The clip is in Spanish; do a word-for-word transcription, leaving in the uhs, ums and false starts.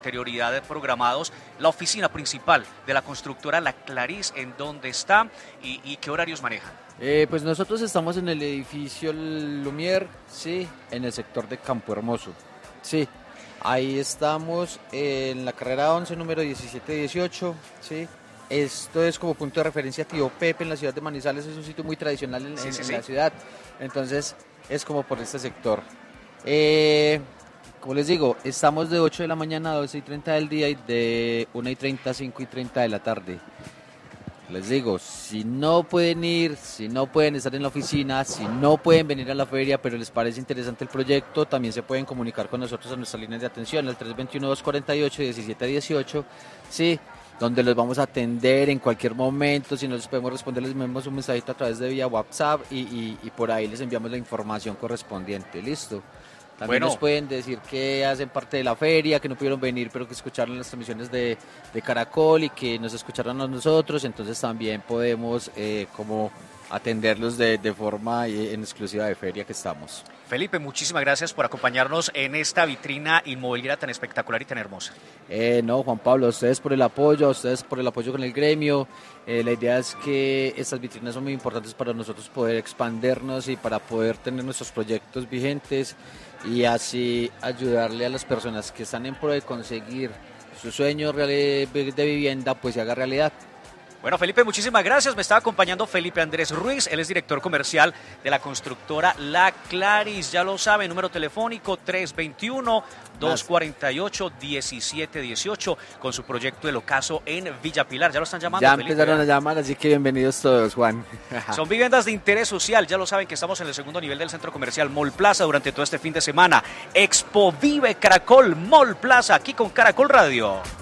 anterioridad programados. La oficina principal de la constructora La Claris, ¿en dónde está y, y qué horarios manejan? Eh, pues nosotros estamos en el edificio Lumière, sí, en el sector de Campo Hermoso, sí. Ahí estamos en la carrera once, número diecisiete dieciocho, sí. Esto es como punto de referencia Tío Pepe en la ciudad de Manizales, es un sitio muy tradicional en, sí, en, sí, en sí. la ciudad, entonces es como por este sector. Eh, como les digo, estamos de ocho de la mañana a doce y treinta del día y de una y treinta a cinco y treinta de la tarde. Les digo, si no pueden ir, si no pueden estar en la oficina, si no pueden venir a la feria, pero les parece interesante el proyecto, también se pueden comunicar con nosotros a nuestras líneas de atención, al tres dos uno, dos cuatro ocho, uno siete uno ocho, sí, donde los vamos a atender en cualquier momento. Si no les podemos responder, les enviamos un mensajito a través de vía WhatsApp y, y, y por ahí les enviamos la información correspondiente, ¿listo? También bueno. Nos pueden decir que hacen parte de la feria, que no pudieron venir, pero que escucharon las transmisiones de, de Caracol y que nos escucharon a nosotros, entonces también podemos eh, como atenderlos de, de forma eh, en exclusiva de feria que estamos. Felipe, muchísimas gracias por acompañarnos en esta vitrina inmobiliaria tan espectacular y tan hermosa. Eh, no, Juan Pablo, a ustedes por el apoyo, a ustedes por el apoyo con el gremio. Eh, la idea es que estas vitrinas son muy importantes para nosotros poder expandernos y para poder tener nuestros proyectos vigentes y así ayudarle a las personas que están en pro de conseguir su sueño de vivienda, pues se haga realidad. Bueno, Felipe, muchísimas gracias. Me estaba acompañando Felipe Andrés Ruiz, él es director comercial de la constructora La Claris. Ya lo sabe, número telefónico tres dos uno, dos cuatro ocho, uno siete uno ocho con su proyecto El Ocaso en Villa Pilar. Ya lo están llamando, Ya Felipe. empezaron a llamar, así que bienvenidos todos, Juan. Son viviendas de interés social. Ya lo saben que estamos en el segundo nivel del centro comercial Mall Plaza durante todo este fin de semana. Expo Vive Caracol Mall Plaza, aquí con Caracol Radio.